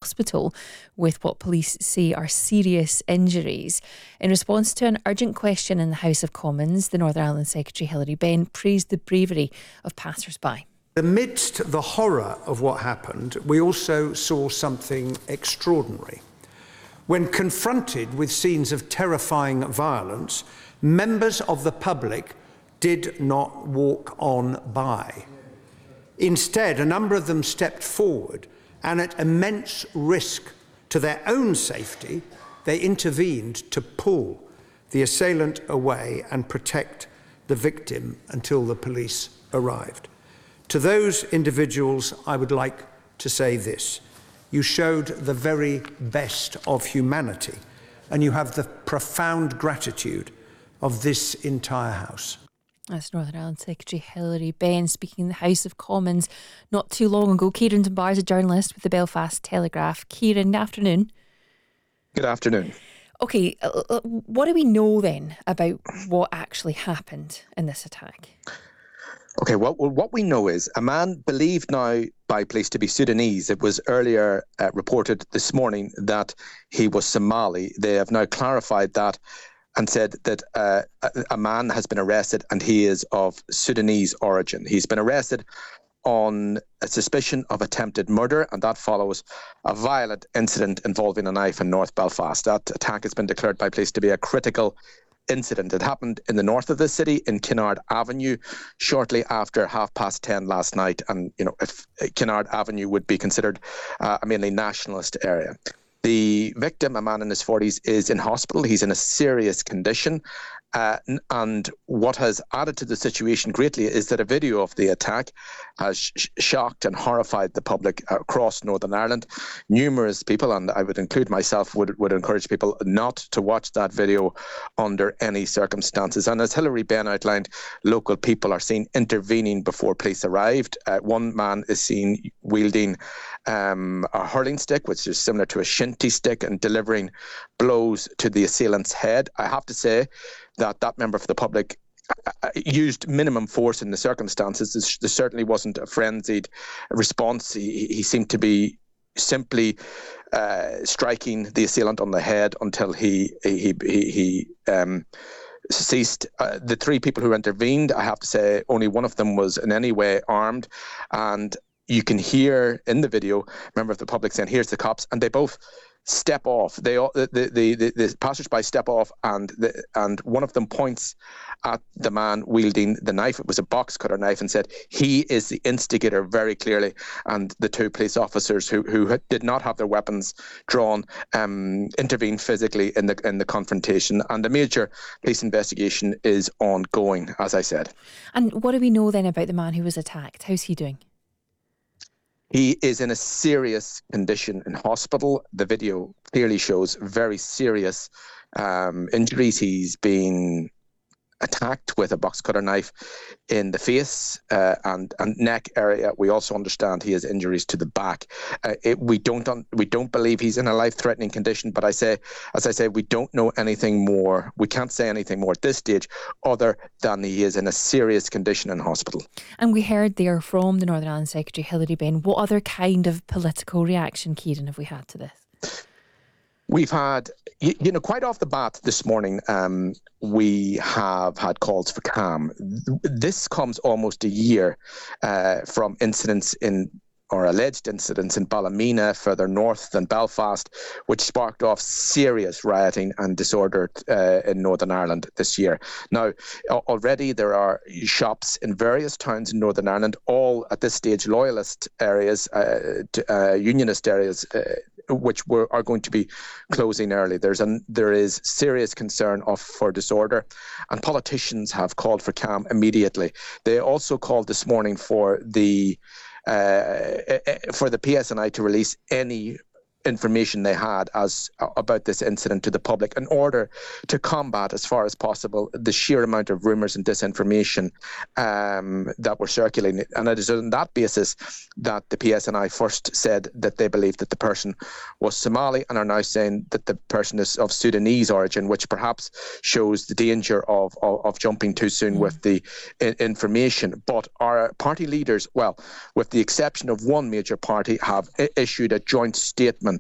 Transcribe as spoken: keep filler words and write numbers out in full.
hospital with what police say are serious injuries. In response to an urgent question in the House of Commons, the Northern Ireland Secretary Hilary Benn praised the bravery of passers-by. Amidst the horror of what happened, we also saw something extraordinary. When confronted with scenes of terrifying violence, members of the public did not walk on by. Instead, a number of them stepped forward, and at immense risk to their own safety, they intervened to pull the assailant away and protect the victim until the police arrived. To those individuals, I would like to say this. You showed the very best of humanity, and you have the profound gratitude of this entire House. That's Northern Ireland Secretary Hilary Benn speaking in the House of Commons not too long ago. Kieran Dunbar is a journalist with the Belfast Telegraph. Kieran, good afternoon. Good afternoon. Okay, uh, what do we know then about what actually happened in this attack? Okay, well, what we know is a man believed now by police to be Sudanese. It was earlier uh, reported this morning that he was Somali. They have now clarified that and said that uh, a, a man has been arrested and he is of Sudanese origin. He's been arrested on a suspicion of attempted murder, and that follows a violent incident involving a knife in North Belfast. That attack has been declared by police to be a critical incident. It happened in the north of the city, in Kinnard Avenue, shortly after half past ten last night. And, you know, if Kinnard Avenue would be considered uh, a mainly nationalist area. The victim, a man in his forties, is in hospital. He's in a serious condition. Uh, and what has added to the situation greatly is that a video of the attack has sh- shocked and horrified the public across Northern Ireland. Numerous people, and I would include myself, would, would encourage people not to watch that video under any circumstances. And as Hilary Benn outlined, local people are seen intervening before police arrived. Uh, one man is seen wielding um, a hurling stick, which is similar to a shinty stick, and delivering blows to the assailant's head. I have to say that that member of the public used minimum force in the circumstances. There certainly wasn't a frenzied response. He, he seemed to be simply uh, striking the assailant on the head until he he he, he um, ceased. Uh, the three people who intervened, I have to say, only one of them was in any way armed, and you can hear in the video a member of the public saying, "Here's the cops," and they both step off. They all, the, the, the, the passers-by step off, and the, and one of them points at the man wielding the knife. It was a box cutter knife, and said, "He is the instigator," very clearly. And the two police officers who who did not have their weapons drawn um, intervened physically in the in the confrontation. And the major police investigation is ongoing, as I said. And what do we know then about the man who was attacked? How's he doing? He is in a serious condition in hospital. The video clearly shows very serious um, injuries. He's been attacked with a box cutter knife in the face uh, and and neck area. We also understand he has injuries to the back. Uh, it, we don't un- we don't believe he's in a life-threatening condition, but I say, as I say, we don't know anything more. We can't say anything more at this stage other than he is in a serious condition in hospital. And we heard there from the Northern Ireland Secretary Hilary Benn. What other kind of political reaction, Kieran, have we had to this? We've had, you, you know, quite off the bat this morning, um, we have had calls for calm. This comes almost a year uh, from incidents in, or alleged incidents in Ballymena, further north than Belfast, which sparked off serious rioting and disorder uh, in Northern Ireland this year. Now, already there are shops in various towns in Northern Ireland, all at this stage loyalist areas, uh, to, uh, unionist areas, uh, which were, are going to be closing early. There's an, there is serious concern of for disorder, and politicians have called for calm immediately. They also called this morning for the uh, for the P S N I to release any information they had as uh, about this incident to the public in order to combat as far as possible the sheer amount of rumours and disinformation um, that were circulating. And it is on that basis that the P S N I first said that they believed that the person was Somali, and are now saying that the person is of Sudanese origin, which perhaps shows the danger of of, of jumping too soon mm. with the I- information. But our party leaders, well, with the exception of one major party, have I- issued a joint statement